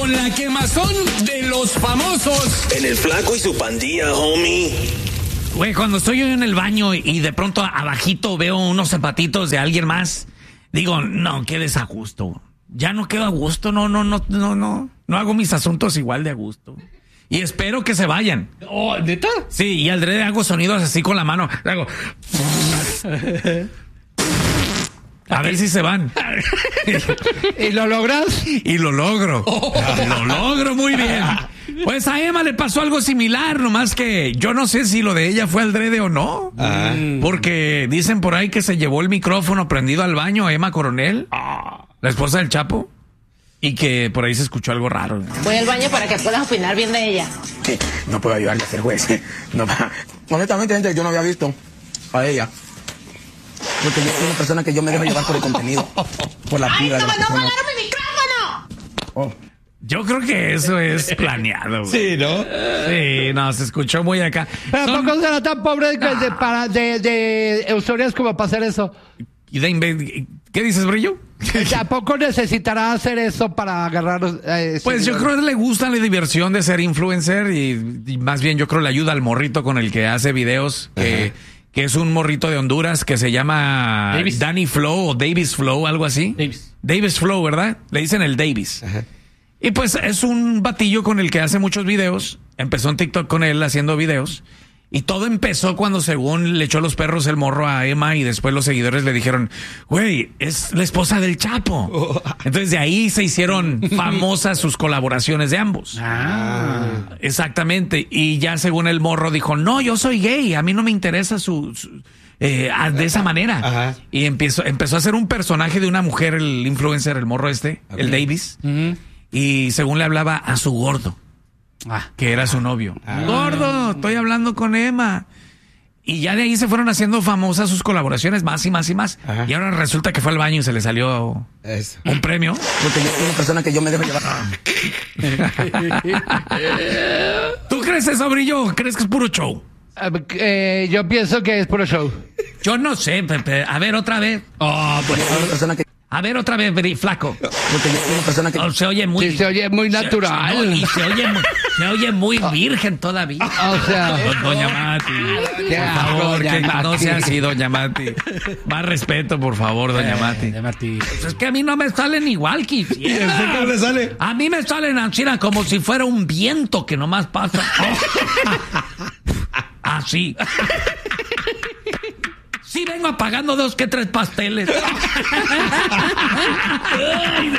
con la quemazón de los famosos. En el Flaco y su pandilla, homie. Güey, cuando estoy yo en el baño y de pronto abajito veo unos zapatitos de alguien más, digo, no, qué desajusto. Ya no quedo a gusto, no hago mis asuntos igual de a gusto. Y espero que se vayan. Oh, ¿neta? Sí, y al dread hago sonidos así con la mano. Hago... A ver si se van. ¿Y lo logras? Y lo logro. Lo logro muy bien. Pues a Emma le pasó algo similar, nomás que yo no sé si lo de ella fue al drede o no. Porque dicen por ahí que se llevó el micrófono prendido al baño a Emma Coronel, la esposa del Chapo, y que por ahí se escuchó algo raro. Voy al baño para que puedas opinar bien de ella. Sí, no puedo ayudarle a ser juez. No, honestamente, gente, yo no había visto a ella. Porque yo soy una persona que yo me dejo llevar por el contenido. Por la ¡Ay, vida. no apagaron mi micrófono! Oh. Yo creo que eso es planeado. Güey. Sí, ¿no? Sí, no, se escuchó muy acá. Pero tampoco será tan pobre de Eustorias como para hacer eso. ¿Qué dices, Brillo? ¿Tampoco necesitará hacer eso para agarrar? Pues yo creo que le gusta la diversión de ser influencer y más bien yo creo le ayuda al morrito con el que hace videos, que es un morrito de Honduras que se llama Davis. Danny Flow o Davis Flow, algo así. Davis Flow, ¿verdad? Le dicen el Davis. Y pues es un batillo con el que hace muchos videos. Empezó en TikTok con él haciendo videos. Y todo empezó cuando según le echó los perros el morro a Emma y después los seguidores le dijeron, güey, es la esposa del Chapo. Entonces de ahí se hicieron famosas sus colaboraciones de ambos. Exactamente. Y ya según el morro dijo, no, yo soy gay, a mí no me interesa de esa manera. Y empezó a hacer un personaje de una mujer, el influencer, el morro el Davis. Y según le hablaba a su gordo. Que era su novio. Gordo, estoy hablando con Emma. Y ya de ahí se fueron haciendo famosas sus colaboraciones, más y más y más. Y ahora resulta que fue al baño y se le salió un premio. Porque yo soy una persona que yo me dejo llevar. ¿Tú crees eso, Brillo? ¿Crees que es puro show? Yo pienso que es puro show. Yo no sé, Pepe. A ver, otra vez. A ver, otra vez, Flaco. Porque yo soy una persona que... Se oye muy... Sí, se oye muy natural. Y se oye muy virgen todavía. O sea... Doña Mati. Por favor, que no sea así, Doña Mati. Más respeto, por favor, Doña Mati. Pues es que a mí no me salen igual que quisiera. ¿Cómo le sale? A mí me salen así como si fuera un viento que nomás pasa. Así. Sí, vengo apagando 2 que 3 pasteles. Ay,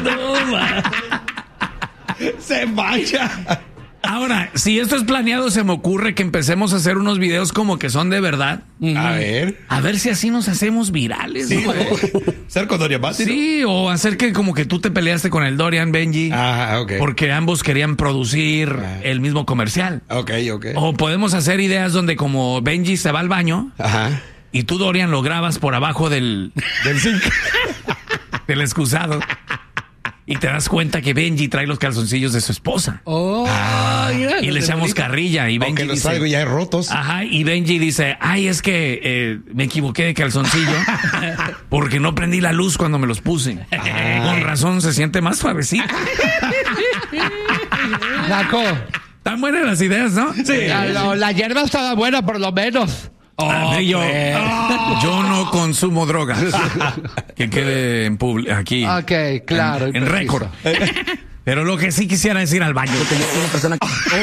Se vaya. Ahora, si esto es planeado, se me ocurre que empecemos a hacer unos videos como que son de verdad. A ver. A ver si así nos hacemos virales. Sí, güey. ser con Doña Mati. Sí, o hacer que como que tú te peleaste con el Dorian, Benji. Ok. Porque ambos querían producir el mismo comercial. Ok. O podemos hacer ideas donde como Benji se va al baño. Y tú, Dorian, lo grabas por abajo del zinc, del excusado. Y te das cuenta que Benji trae los calzoncillos de su esposa. Y le echamos carrilla. Y Benji aunque los dice, traigo ya rotos. Y Benji dice, ay, es que me equivoqué de calzoncillo porque no prendí la luz cuando me los puse. Con razón se siente más suavecito. Naco. Están buenas las ideas, ¿no? Sí. La hierba estaba buena, por lo menos. Yo no consumo drogas. Que quede en aquí. Ok, claro. En récord. Pero lo que sí quisiera es ir al baño. Porque yo soy una persona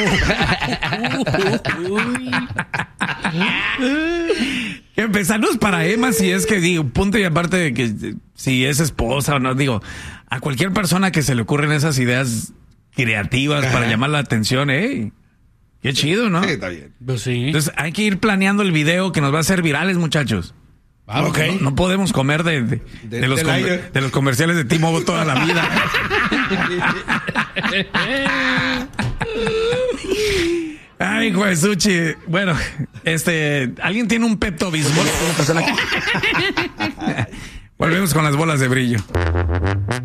que... Empezarnos para Emma, si es que digo, punto y aparte de que si es esposa o no, digo, a cualquier persona que se le ocurren esas ideas creativas para llamar la atención, qué chido, ¿no? Sí, está bien. Pues sí. Entonces hay que ir planeando el video que nos va a hacer virales, muchachos. No podemos comer de los comerciales de T-Mobile toda la vida. Ay, Juesuchi. Bueno, ¿alguien tiene un Pepto-Bismol? Volvemos con las bolas de brillo.